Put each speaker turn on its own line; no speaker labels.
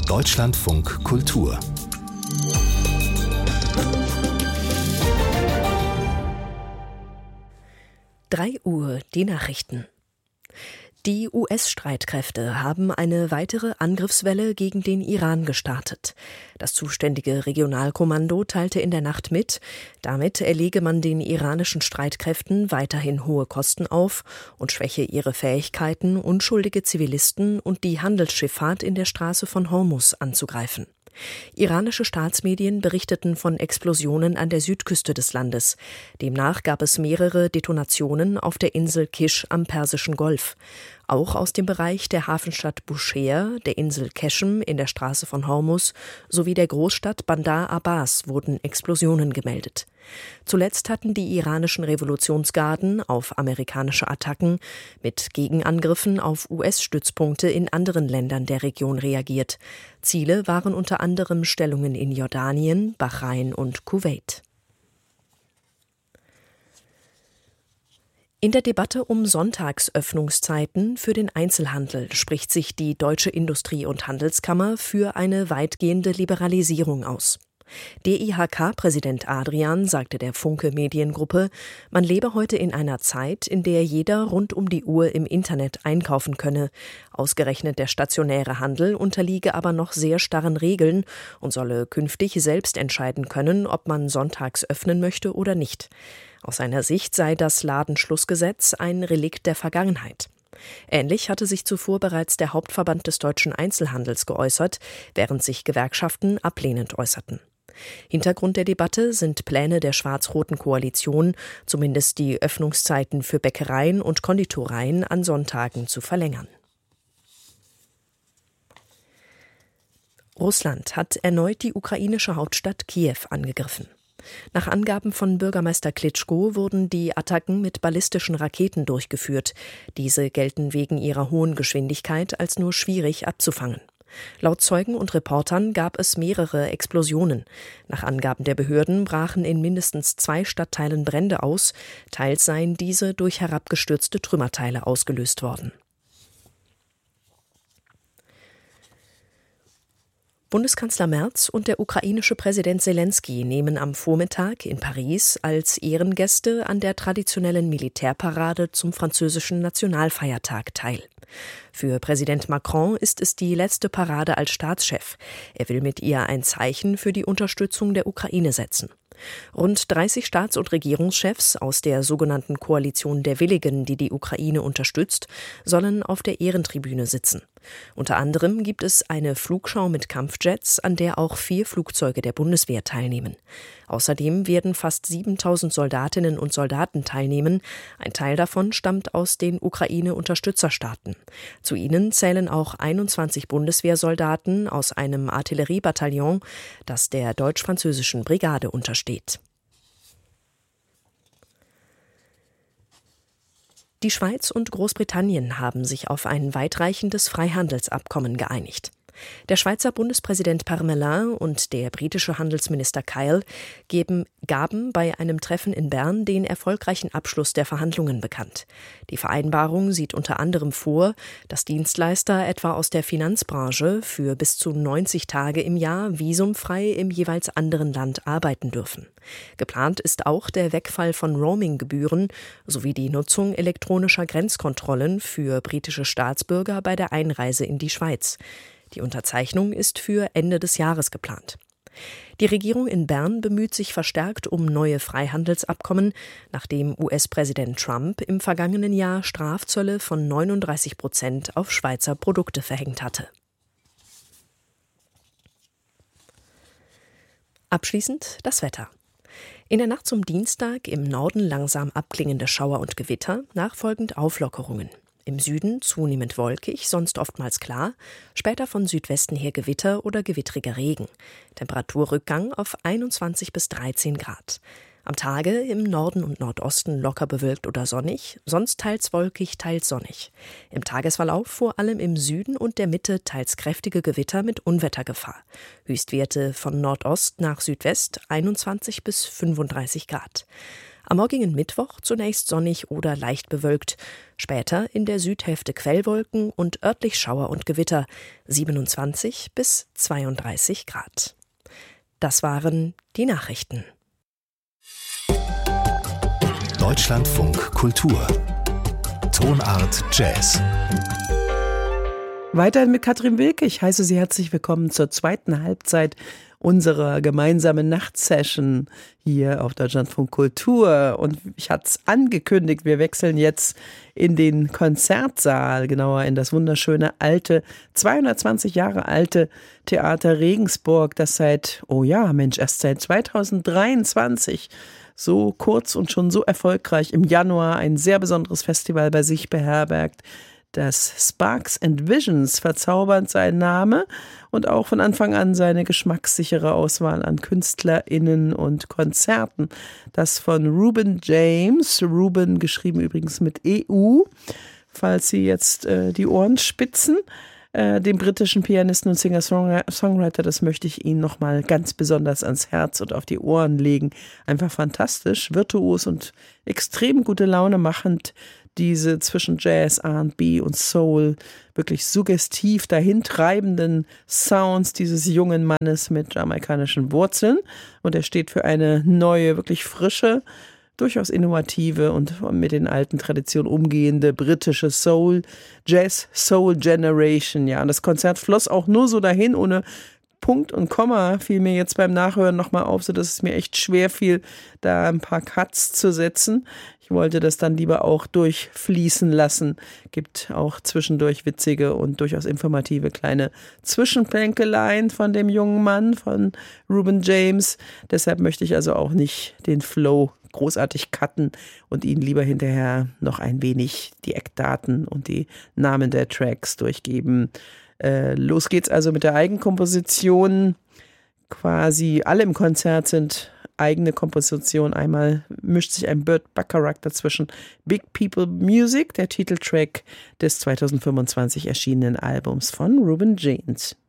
Deutschlandfunk Kultur.
Drei Uhr, die Nachrichten. Die US-Streitkräfte haben eine weitere Angriffswelle gegen den Iran gestartet. Das zuständige Regionalkommando teilte in der Nacht mit, damit erlege man den iranischen Streitkräften weiterhin hohe Kosten auf und schwäche ihre Fähigkeiten, unschuldige Zivilisten und die Handelsschifffahrt in der Straße von Hormuz anzugreifen. Iranische Staatsmedien berichteten von Explosionen an der Südküste des Landes. Demnach gab es mehrere Detonationen auf der Insel Kish am Persischen Golf. Auch aus dem Bereich der Hafenstadt Bushehr, der Insel Keshem in der Straße von Hormuz sowie der Großstadt Bandar Abbas wurden Explosionen gemeldet. Zuletzt hatten die iranischen Revolutionsgarden auf amerikanische Attacken mit Gegenangriffen auf US-Stützpunkte in anderen Ländern der Region reagiert. Ziele waren unter anderem Stellungen in Jordanien, Bahrain und Kuwait. In der Debatte um Sonntagsöffnungszeiten für den Einzelhandel spricht sich die Deutsche Industrie- und Handelskammer für eine weitgehende Liberalisierung aus. DIHK-Präsident Adrian sagte der Funke Mediengruppe, man lebe heute in einer Zeit, in der jeder rund um die Uhr im Internet einkaufen könne. Ausgerechnet der stationäre Handel unterliege aber noch sehr starren Regeln und solle künftig selbst entscheiden können, ob man sonntags öffnen möchte oder nicht. Aus seiner Sicht sei das Ladenschlussgesetz ein Relikt der Vergangenheit. Ähnlich hatte sich zuvor bereits der Hauptverband des deutschen Einzelhandels geäußert, während sich Gewerkschaften ablehnend äußerten. Hintergrund der Debatte sind Pläne der schwarz-roten Koalition, zumindest die Öffnungszeiten für Bäckereien und Konditoreien an Sonntagen zu verlängern. Russland hat erneut die ukrainische Hauptstadt Kiew angegriffen. Nach Angaben von Bürgermeister Klitschko wurden die Attacken mit ballistischen Raketen durchgeführt. Diese gelten wegen ihrer hohen Geschwindigkeit als nur schwierig abzufangen. Laut Zeugen und Reportern gab es mehrere Explosionen. Nach Angaben der Behörden brachen in mindestens 2 Stadtteilen Brände aus. Teils seien diese durch herabgestürzte Trümmerteile ausgelöst worden. Bundeskanzler Merz und der ukrainische Präsident Selenskyj nehmen am Vormittag in Paris als Ehrengäste an der traditionellen Militärparade zum französischen Nationalfeiertag teil. Für Präsident Macron ist es die letzte Parade als Staatschef. Er will mit ihr ein Zeichen für die Unterstützung der Ukraine setzen. Rund 30 Staats- und Regierungschefs aus der sogenannten Koalition der Willigen, die die Ukraine unterstützt, sollen auf der Ehrentribüne sitzen. Unter anderem gibt es eine Flugschau mit Kampfjets, an der auch 4 Flugzeuge der Bundeswehr teilnehmen. Außerdem werden fast 7.000 Soldatinnen und Soldaten teilnehmen. Ein Teil davon stammt aus den Ukraine-Unterstützerstaaten. Zu ihnen zählen auch 21 Bundeswehrsoldaten aus einem Artilleriebataillon, das der deutsch-französischen Brigade untersteht. Die Schweiz und Großbritannien haben sich auf ein weitreichendes Freihandelsabkommen geeinigt. Der Schweizer Bundespräsident Parmelin und der britische Handelsminister Kyle gaben bei einem Treffen in Bern den erfolgreichen Abschluss der Verhandlungen bekannt. Die Vereinbarung sieht unter anderem vor, dass Dienstleister etwa aus der Finanzbranche für bis zu 90 Tage im Jahr visumfrei im jeweils anderen Land arbeiten dürfen. Geplant ist auch der Wegfall von Roaming-Gebühren sowie die Nutzung elektronischer Grenzkontrollen für britische Staatsbürger bei der Einreise in die Schweiz. Die Unterzeichnung ist für Ende des Jahres geplant. Die Regierung in Bern bemüht sich verstärkt um neue Freihandelsabkommen, nachdem US-Präsident Trump im vergangenen Jahr Strafzölle von 39% auf Schweizer Produkte verhängt hatte. Abschließend das Wetter. In der Nacht zum Dienstag im Norden langsam abklingende Schauer und Gewitter, nachfolgend Auflockerungen. Im Süden zunehmend wolkig, sonst oftmals klar, später von Südwesten her Gewitter oder gewittriger Regen. Temperaturrückgang auf 21 bis 13 Grad. Am Tage im Norden und Nordosten locker bewölkt oder sonnig, sonst teils wolkig, teils sonnig. Im Tagesverlauf vor allem im Süden und der Mitte teils kräftige Gewitter mit Unwettergefahr. Höchstwerte von Nordost nach Südwest 21 bis 35 Grad. Am morgigen Mittwoch zunächst sonnig oder leicht bewölkt, später in der Südhälfte Quellwolken und örtlich Schauer und Gewitter, 27 bis 32 Grad. Das waren die Nachrichten.
Deutschlandfunk Kultur. Tonart Jazz.
Weiterhin mit Katrin Wilke. Ich heiße Sie herzlich willkommen zur zweiten Halbzeit unserer gemeinsamen Nachtsession hier auf Deutschlandfunk Kultur. Und ich hatte es angekündigt, wir wechseln jetzt in den Konzertsaal, genauer in das wunderschöne alte, 220 Jahre alte Theater Regensburg, das erst seit 2023 so kurz und schon so erfolgreich im Januar ein sehr besonderes Festival bei sich beherbergt. Das Sparks and Visions, verzaubernd sein Name und auch von Anfang an seine geschmackssichere Auswahl an KünstlerInnen und Konzerten. Das von Reuben James, Reuben geschrieben übrigens mit EU, falls Sie jetzt die Ohren spitzen, dem britischen Pianisten und Singer-Songwriter, das möchte ich Ihnen nochmal ganz besonders ans Herz und auf die Ohren legen. Einfach fantastisch, virtuos und extrem gute Laune machend. Diese zwischen Jazz, R&B und Soul wirklich suggestiv dahintreibenden Sounds dieses jungen Mannes mit jamaikanischen Wurzeln. Und er steht für eine neue, wirklich frische, durchaus innovative und mit den alten Traditionen umgehende britische Soul, Jazz Soul Generation. Ja, und das Konzert floss auch nur so dahin, ohne Punkt und Komma, fiel mir jetzt beim Nachhören nochmal auf, sodass es mir echt schwer fiel, da ein paar Cuts zu setzen. Ich wollte das dann lieber auch durchfließen lassen. Gibt auch zwischendurch witzige und durchaus informative kleine Zwischenplänkeleien von dem jungen Mann, von Reuben James. Deshalb möchte ich also auch nicht den Flow großartig cutten und Ihnen lieber hinterher noch ein wenig die Eckdaten und die Namen der Tracks durchgeben. Los geht's also mit der Eigenkomposition. Quasi alle im Konzert sind eigene Komposition. Einmal mischt sich ein Burt Bacharach dazwischen. Big People Music, der Titeltrack des 2025 erschienenen Albums von Reuben James.